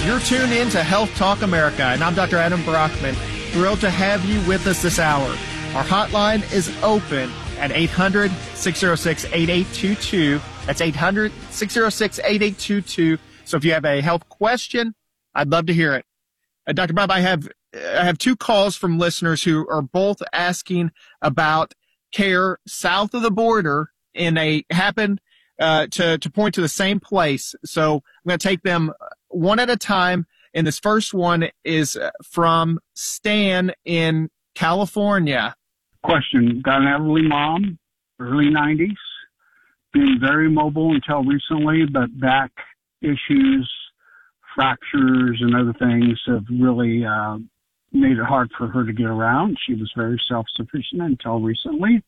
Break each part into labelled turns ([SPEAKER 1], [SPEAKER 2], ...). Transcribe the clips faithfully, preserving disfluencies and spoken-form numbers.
[SPEAKER 1] You're tuned in to Health Talk America, and I'm Doctor Adam Brockman. Thrilled to have you with us this hour. Our hotline is open at eight hundred, six oh six, eight eight two two. That's eight hundred, six oh six, eight eight two two. So if you have a health question, I'd love to hear it. Uh, Doctor Bob, I have I have two calls from listeners who are both asking about care south of the border, and they happen uh, to, to point to the same place. So I'm going to take them one at a time. And this first one is from Stan in California.
[SPEAKER 2] Question. Got an elderly mom, early nineties, been very mobile until recently, but back issues, fractures, and other things have really uh, made it hard for her to get around. She was very self-sufficient until recently.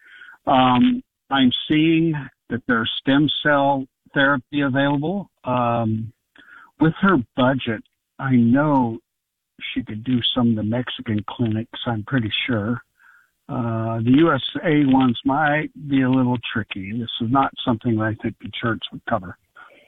[SPEAKER 2] Um, I'm seeing that there's stem cell therapy available. Um, with her budget, I know she could do some of the Mexican clinics, I'm pretty sure. Uh, the U S A ones might be a little tricky. This is not something that I think the church would cover.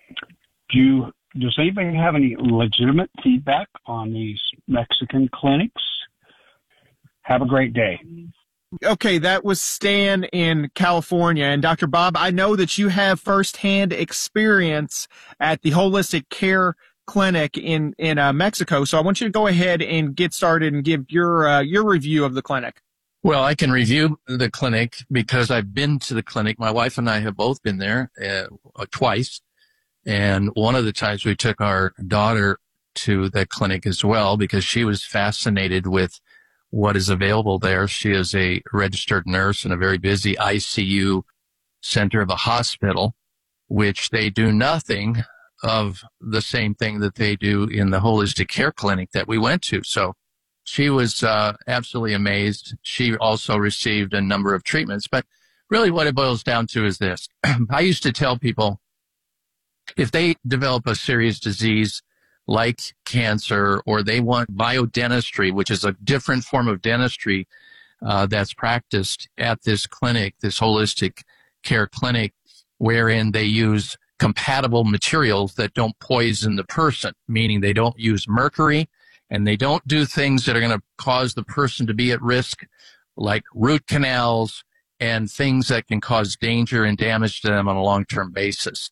[SPEAKER 2] Do you, does anybody have any legitimate feedback on these Mexican clinics? Have a great day.
[SPEAKER 1] Okay, that was Stan in California. And Doctor Bob, I know that you have firsthand experience at the Holistic Care Clinic in, in uh, Mexico. So I want you to go ahead and get started and give your uh, your review of the clinic.
[SPEAKER 3] Well, I can review the clinic because I've been to the clinic. My wife and I have both been there uh, twice. And one of the times we took our daughter to the clinic as well because she was fascinated with what is available there. She is a registered nurse in a very busy I C U center of a hospital, which they do nothing of the same thing that they do in the Holistic Care Clinic that we went to. So she was uh, absolutely amazed. She also received a number of treatments. But really what it boils down to is this. I used to tell people if they develop a serious disease like cancer, or they want biodentistry, which is a different form of dentistry uh, that's practiced at this clinic, this Holistic Care Clinic, wherein they use compatible materials that don't poison the person, meaning they don't use mercury and they don't do things that are going to cause the person to be at risk, like root canals and things that can cause danger and damage to them on a long-term basis.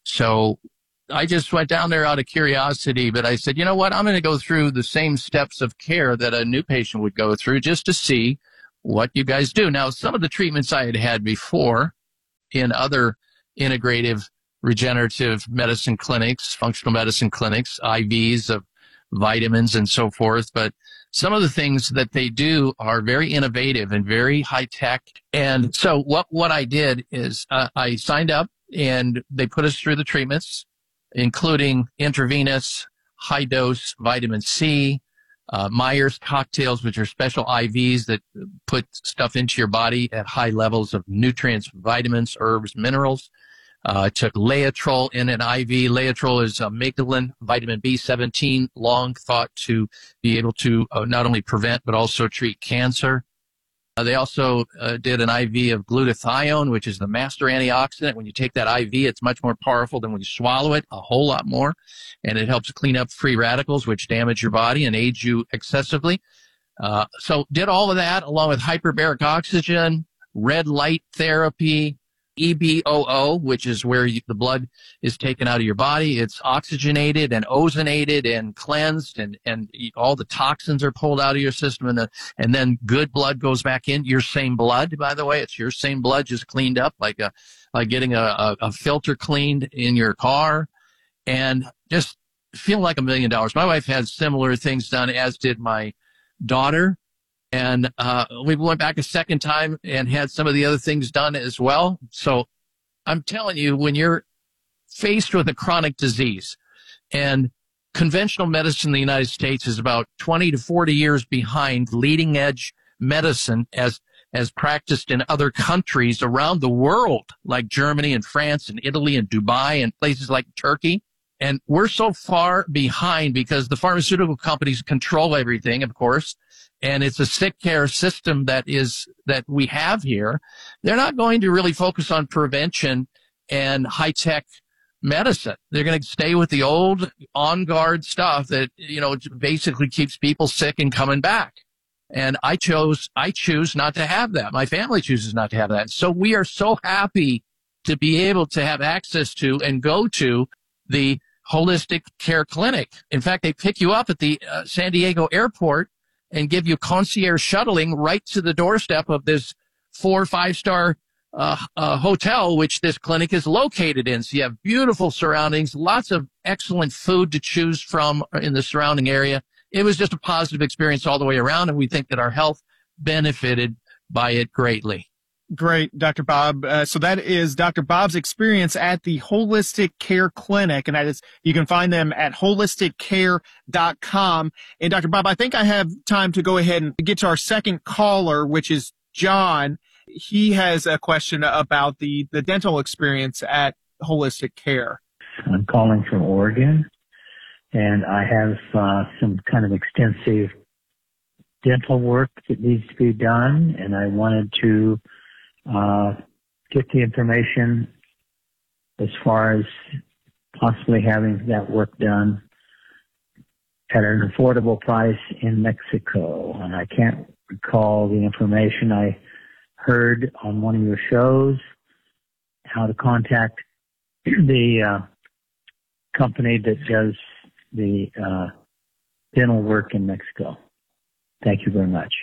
[SPEAKER 3] So I just went down there out of curiosity, but I said, you know what, I'm going to go through the same steps of care that a new patient would go through just to see what you guys do. Now, some of the treatments I had had before in other integrative regenerative medicine clinics, functional medicine clinics, I Vs of vitamins and so forth, but some of the things that they do are very innovative and very high tech. And so what, what I did is uh, I signed up and they put us through the treatments, including intravenous high dose vitamin C, uh, Myers cocktails, which are special I Vs that put stuff into your body at high levels of nutrients, vitamins, herbs, minerals. Uh, I took Laetrile in an I V. Laetrile is amygdalin, vitamin B seventeen, long thought to be able to uh, not only prevent but also treat cancer. Uh, they also uh, did an I V of glutathione, which is the master antioxidant. When you take that I V, it's much more powerful than when you swallow it, a whole lot more. And it helps clean up free radicals, which damage your body and age you excessively. Uh, so did all of that along with hyperbaric oxygen, red light therapy, E B O O, which is where you, the blood is taken out of your body. It's oxygenated and ozonated and cleansed, and, and all the toxins are pulled out of your system, and, the, and then good blood goes back in. Your same blood, by the way. It's your same blood just cleaned up, like a like getting a, a, a filter cleaned in your car, and just feel like a million dollars. My wife had similar things done, as did my daughter. And uh we went back a second time and had some of the other things done as well. So I'm telling you, when you're faced with a chronic disease, and conventional medicine in the United States is about twenty to forty years behind leading edge medicine as as practiced in other countries around the world, like Germany and France and Italy and Dubai and places like Turkey. And we're so far behind because the pharmaceutical companies control everything, of course. And it's a sick care system that is, that we have here. They're not going to really focus on prevention and high tech medicine. They're going to stay with the old on guard stuff that, you know, basically keeps people sick and coming back. And I chose, I choose not to have that. My family chooses not to have that. So we are so happy to be able to have access to and go to the Holistic Care Clinic. In fact, they pick you up at the uh, San Diego airport and give you concierge shuttling right to the doorstep of this four or five star uh, uh, hotel, which this clinic is located in. So you have beautiful surroundings, lots of excellent food to choose from in the surrounding area. It was just a positive experience all the way around, and we think that our health benefited by it greatly.
[SPEAKER 1] Great, Doctor Bob. Uh, so that is Doctor Bob's experience at the Holistic Care Clinic, and that is, you can find them at holistic care dot com. And Doctor Bob, I think I have time to go ahead and get to our second caller, which is John. He has a question about the, the dental experience at Holistic Care.
[SPEAKER 4] I'm calling from Oregon, and I have uh, some kind of extensive dental work that needs to be done, and I wanted to Uh, get the information as far as possibly having that work done at an affordable price in Mexico. And I can't recall the information I heard on one of your shows, how to contact the uh, company that does the uh, dental work in Mexico. Thank you very much.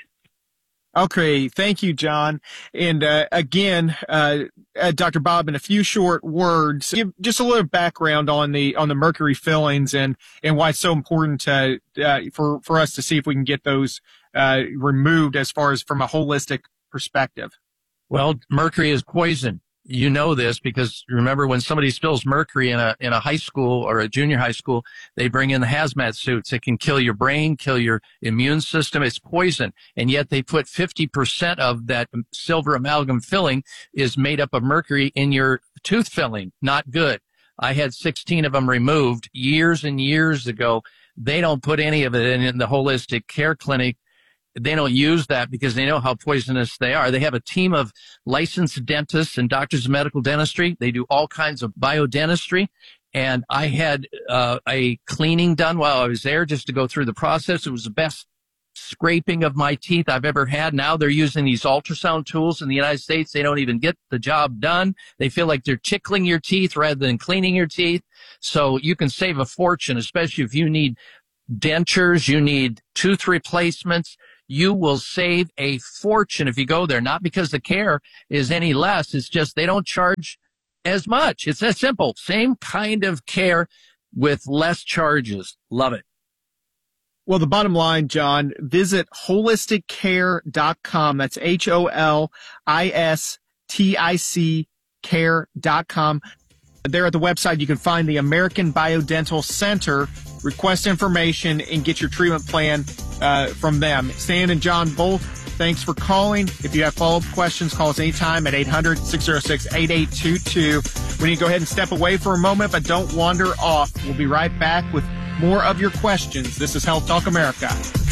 [SPEAKER 1] Okay, thank you, John. And uh, again, uh, uh, Doctor Bob, in a few short words, give just a little background on the on the mercury fillings and, and why it's so important to, uh, for for us to see if we can get those uh, removed as far as from a holistic perspective.
[SPEAKER 3] Well, mercury is poison. You know this because remember when somebody spills mercury in a in a high school or a junior high school, they bring in the hazmat suits. It can kill your brain, kill your immune system. It's poison. And yet they put fifty percent of that silver amalgam filling is made up of mercury in your tooth filling. Not good. I had sixteen of them removed years and years ago. They don't put any of it in, in the Holistic Care Clinic. They don't use that because they know how poisonous they are. They have a team of licensed dentists and doctors of medical dentistry. They do all kinds of biodentistry. And I had uh, a cleaning done while I was there just to go through the process. It was the best scraping of my teeth I've ever had. Now they're using these ultrasound tools in the United States. They don't even get the job done. They feel like they're tickling your teeth rather than cleaning your teeth. So you can save a fortune, especially if you need dentures, you need tooth replacements. You will save a fortune if you go there, not because the care is any less. It's just they don't charge as much. It's that simple. Same kind of care with less charges. Love it.
[SPEAKER 1] Well, the bottom line, John, visit holistic care dot com. That's H O L I S T I C care dot com. There at the website, you can find the American Biodental Center, request information, and get your treatment plan uh, from them. Stan and John, both, thanks for calling. If you have follow-up questions, call us anytime at eight hundred, six oh six, eight eight two two. We need to go ahead and step away for a moment, but don't wander off. We'll be right back with more of your questions. This is Health Talk America.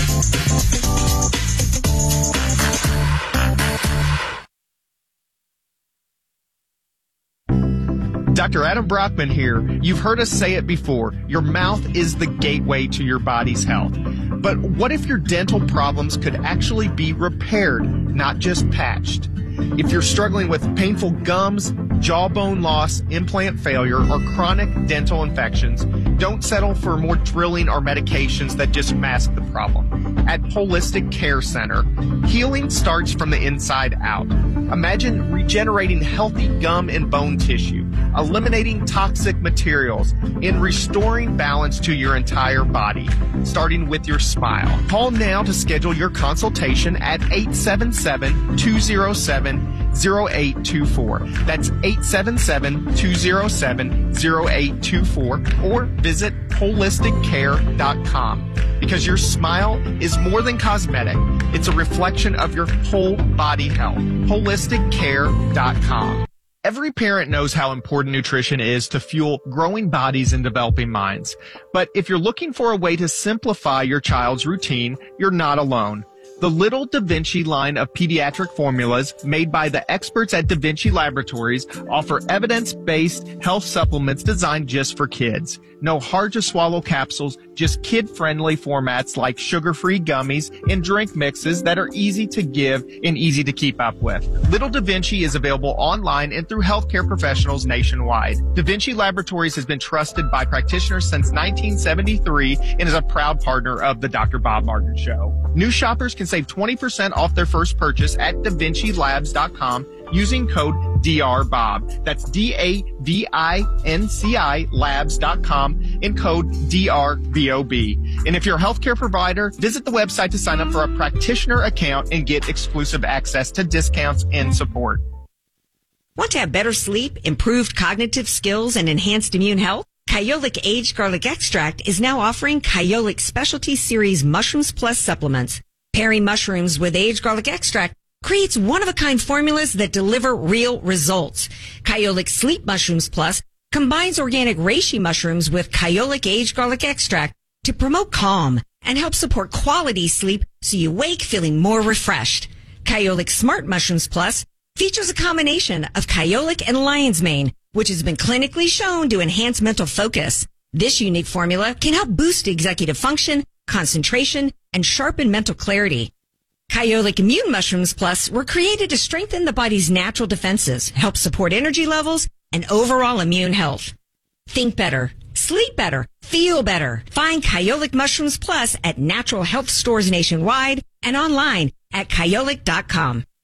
[SPEAKER 1] Doctor Adam Brockman here. You've heard us say it before. Your mouth is the gateway to your body's health. But what if your dental problems could actually be repaired, not just patched? If you're struggling with painful gums, jawbone loss, implant failure, or chronic dental infections, don't settle for more drilling or medications that just mask the problem. At Holistic Care Center, healing starts from the inside out. Imagine regenerating healthy gum and bone tissue, eliminating toxic materials, and restoring balance to your entire body, starting with your smile. Call now to schedule your consultation at eight seven seven, two oh seven, oh eight two four. That's eight seven seven, two oh seven, oh eight two four, or visit holistic care dot com. Because your smile is more than cosmetic. It's a reflection of your whole body health. holistic care dot com. Every parent knows how important nutrition is to fuel growing bodies and developing minds. But if you're looking for a way to simplify your child's routine, you're not alone. The Little Da Vinci line of pediatric formulas made by the experts at Da Vinci Laboratories offer evidence-based health supplements designed just for kids. No hard-to-swallow capsules, just kid-friendly formats like sugar-free gummies and drink mixes that are easy to give and easy to keep up with. Little Da Vinci is available online and through healthcare professionals nationwide. Da Vinci Laboratories has been trusted by practitioners since nineteen seventy-three and is a proud partner of the Doctor Bob Martin Show. New shoppers can save twenty percent off their first purchase at Da Vinci Labs dot com using code D R Bob. That's D A V I N C I labs dot com and code D R B O B. And if you're a healthcare provider, visit the website to sign up for a practitioner account and get exclusive access to discounts and support.
[SPEAKER 5] Want to have better sleep, improved cognitive skills, and enhanced immune health? Kyolic Aged Garlic Extract is now offering Kyolic Specialty Series Mushrooms Plus supplements. Pairing mushrooms with aged garlic extract creates one-of-a-kind formulas that deliver real results. Kyolic Sleep Mushrooms Plus combines organic reishi mushrooms with Kyolic Aged Garlic Extract to promote calm and help support quality sleep so you wake feeling more refreshed. Kyolic Smart Mushrooms Plus features a combination of Kyolic and lion's mane, which has been clinically shown to enhance mental focus. This unique formula can help boost executive function, concentration, and sharpen mental clarity. Kyolic Immune Mushrooms Plus were created to strengthen the body's natural defenses, help support energy levels, and overall immune health. Think better, sleep better, feel better. Find Kyolic Mushrooms Plus at natural health stores nationwide and online at kyolic dot com.